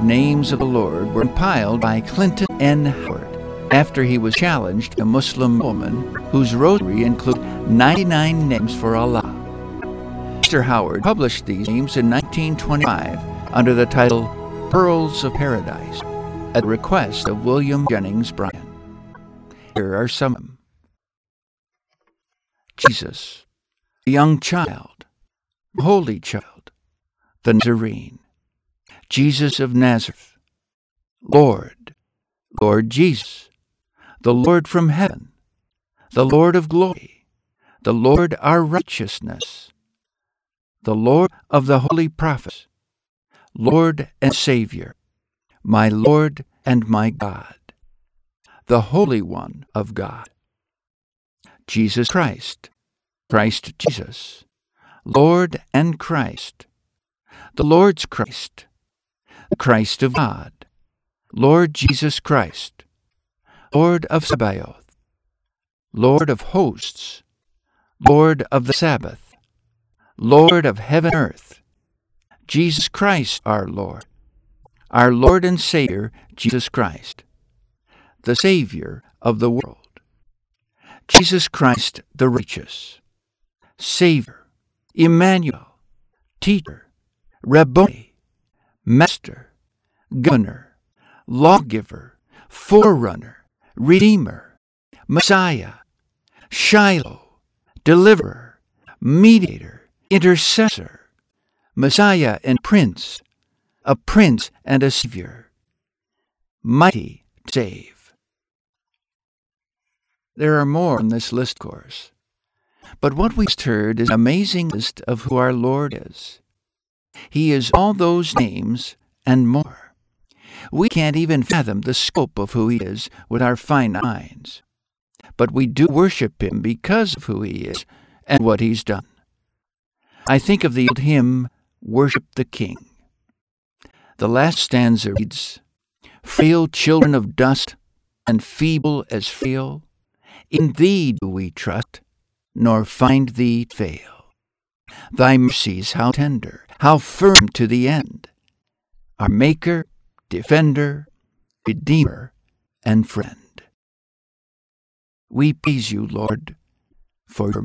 names of the Lord were compiled by Clinton N. Howard after he was challenged by a Muslim woman whose rosary included 99 names for Allah. Mr. Howard published these names in 1925 under the title Pearls of Paradise at the request of William Jennings Bryan. Here are some of them. Jesus, the young child, the holy child, the Nazarene, Jesus of Nazareth, Lord, Lord Jesus, the Lord from heaven, the Lord of glory, the Lord our righteousness, the Lord of the holy prophets, Lord and Savior, my Lord and my God, the Holy One of God, Jesus Christ, Christ Jesus, Lord and Christ, the Lord's Christ, the Christ of God, Lord Jesus Christ, Lord of Sabaoth, Lord of hosts, Lord of the Sabbath, Lord of heaven and earth, Jesus Christ our Lord and Savior, Jesus Christ, the Savior of the world, Jesus Christ the righteous, Savior, Emmanuel, Teacher, Rabboni, Master, Governor, Lawgiver, Forerunner, Redeemer, Messiah, Shiloh, Deliverer, Mediator, Intercessor, Messiah and Prince, a Prince and a Savior, mighty to save. There are more on this list, of course, but what we just heard is an amazing list of who our Lord is. He is all those names and more. We can't even fathom the scope of who He is with our finite minds, but we do worship Him because of who He is and what He's done. I think of the old hymn, Worship the King. The last stanza reads, "Frail children of dust, and feeble as frail, in Thee do we trust, nor find Thee fail. Thy mercies how tender, how firm to the end, our Maker, Defender, Redeemer, and Friend." We praise You, Lord, for Your